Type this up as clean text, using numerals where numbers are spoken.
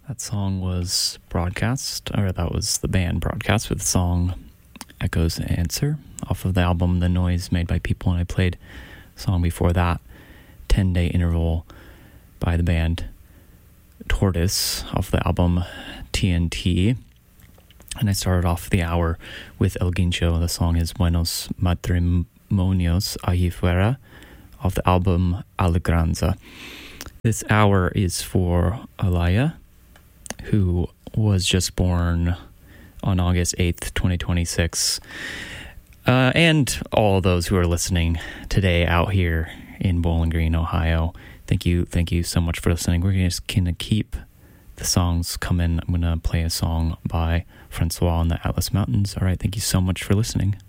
That song was Broadcast, or that was the band Broadcast with the song Echoes Answer off of the album The Noise Made by People, and I played a song before that, 10-Day Interval by the band Tortoise off the album TNT. And I started off the hour with El Guincho. The song is Buenos Matrimonios Allí Fuera off the album Alegranza. This hour is for Alaya, who was just born on August 8th, 2026. And all those who are listening today out here in Bowling Green, Ohio. Thank you so much for listening. We're just going to keep the songs coming. I'm going to play a song by Francois in the Atlas Mountains. All right, thank you so much for listening.